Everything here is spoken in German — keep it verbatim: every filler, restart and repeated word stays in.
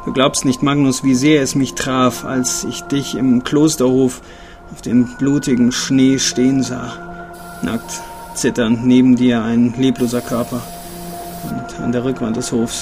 Du glaubst nicht, Magnus, wie sehr es mich traf, als ich dich im Klosterhof auf dem blutigen Schnee stehen sah. Nackt, zitternd, neben dir ein lebloser Körper. Und an der Rückwand des Hofs